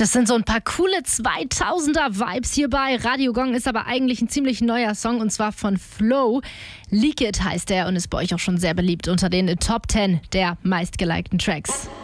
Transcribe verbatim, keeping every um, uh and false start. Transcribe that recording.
Das sind so ein paar coole zweitausender-Vibes hier bei Radio Gong, ist aber eigentlich ein ziemlich neuer Song und zwar von Flow. Leak It heißt er und ist bei euch auch schon sehr beliebt unter den Top zehn der meistgelikten Tracks.